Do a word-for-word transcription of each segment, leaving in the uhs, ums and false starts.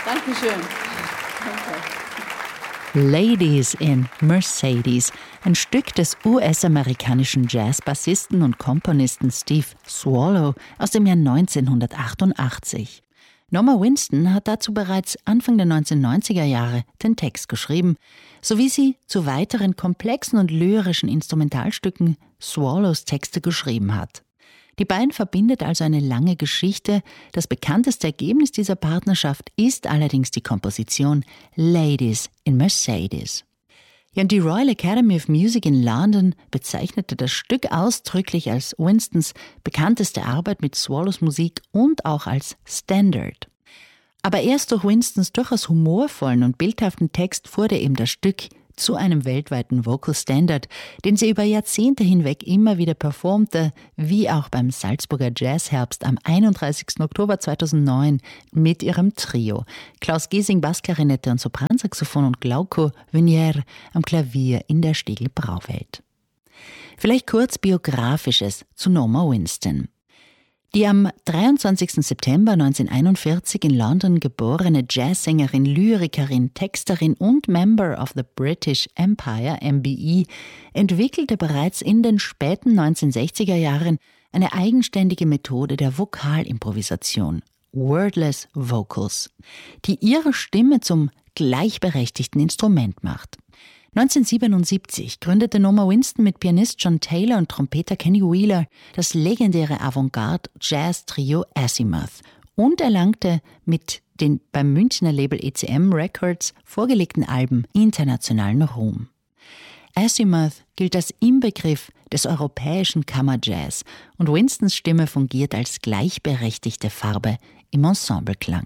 Dankeschön. Danke. Ladies in Mercedes, ein Stück des U S-amerikanischen Jazzbassisten und Komponisten Steve Swallow aus dem Jahr neunzehnhundertachtundachtzig. Norma Winston hat dazu bereits Anfang der neunzehnhundertneunziger Jahre den Text geschrieben, sowie sie zu weiteren komplexen und lyrischen Instrumentalstücken Swallows Texte geschrieben hat. Die beiden verbindet also eine lange Geschichte. Das bekannteste Ergebnis dieser Partnerschaft ist allerdings die Komposition Ladies in Mercedes. Ja, und die Royal Academy of Music in London bezeichnete das Stück ausdrücklich als Winstons bekannteste Arbeit mit Swallows Musik und auch als Standard. Aber erst durch Winstons durchaus humorvollen und bildhaften Text wurde eben das Stück zu einem weltweiten Vocal Standard, den sie über Jahrzehnte hinweg immer wieder performte, wie auch beim Salzburger Jazzherbst am einunddreißigsten Oktober zweitausendneun mit ihrem Trio. Klaus Giesing, Bassklarinette und Sopransaxophon und Glauco Venier am Klavier in der Stegl Brauwelt. Vielleicht kurz Biografisches zu Norma Winston. Die am dreiundzwanzigsten September neunzehnhunderteinundvierzig in London geborene Jazzsängerin, Lyrikerin, Texterin und Member of the British Empire, M B E, entwickelte bereits in den späten neunzehnhundertsechziger Jahren eine eigenständige Methode der Vokalimprovisation, Wordless Vocals, die ihre Stimme zum gleichberechtigten Instrument macht. neunzehnhundertsiebenundsiebzig gründete Norma Winston mit Pianist John Taylor und Trompeter Kenny Wheeler das legendäre Avantgarde-Jazz-Trio Azimuth und erlangte mit den beim Münchner Label E C M Records vorgelegten Alben internationalen Ruhm. Azimuth gilt als Inbegriff des europäischen Kammerjazz und Winstons Stimme fungiert als gleichberechtigte Farbe im Ensembleklang.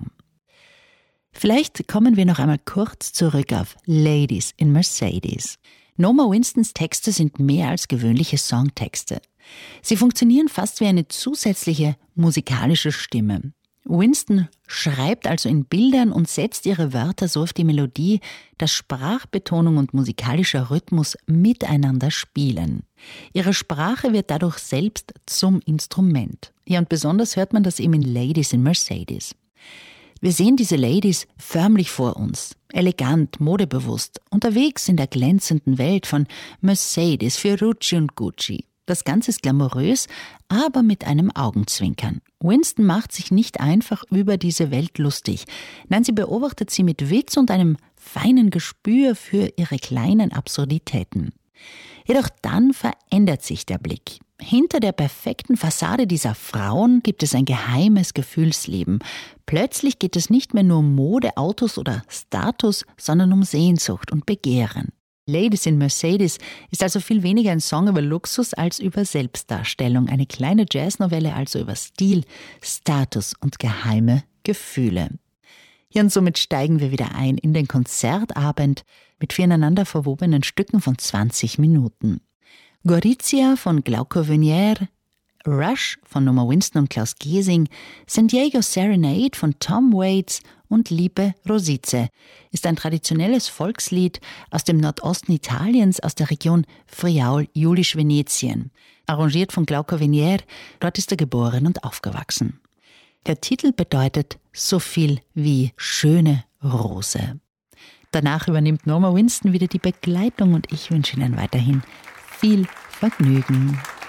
Vielleicht kommen wir noch einmal kurz zurück auf Ladies in Mercedes. Norma Winstons Texte sind mehr als gewöhnliche Songtexte. Sie funktionieren fast wie eine zusätzliche musikalische Stimme. Winston schreibt also in Bildern und setzt ihre Wörter so auf die Melodie, dass Sprachbetonung und musikalischer Rhythmus miteinander spielen. Ihre Sprache wird dadurch selbst zum Instrument. Ja, und besonders hört man das eben in Ladies in Mercedes. Wir sehen diese Ladies förmlich vor uns, elegant, modebewusst, unterwegs in der glänzenden Welt von Mercedes, Fiorucci und Gucci. Das Ganze ist glamourös, aber mit einem Augenzwinkern. Winston macht sich nicht einfach über diese Welt lustig. Nein, sie beobachtet sie mit Witz und einem feinen Gespür für ihre kleinen Absurditäten. Jedoch dann verändert sich der Blick. Hinter der perfekten Fassade dieser Frauen gibt es ein geheimes Gefühlsleben. Plötzlich geht es nicht mehr nur um Mode, Autos oder Status, sondern um Sehnsucht und Begehren. Ladies in Mercedes ist also viel weniger ein Song über Luxus als über Selbstdarstellung. Eine kleine Jazznovelle also über Stil, Status und geheime Gefühle. Ja, und somit steigen wir wieder ein in den Konzertabend mit vier ineinander verwobenen Stücken von zwanzig Minuten. Gorizia von Glauco Venier, Rush von Norma Winston und Klaus Giesing, San Diego Serenade von Tom Waits und Liebe Rosice ist ein traditionelles Volkslied aus dem Nordosten Italiens, aus der Region Friaul-Julisch-Venetien. Arrangiert von Glauco Venier, dort ist er geboren und aufgewachsen. Der Titel bedeutet so viel wie schöne Rose. Danach übernimmt Norma Winston wieder die Begleitung und ich wünsche Ihnen weiterhin viel Vergnügen.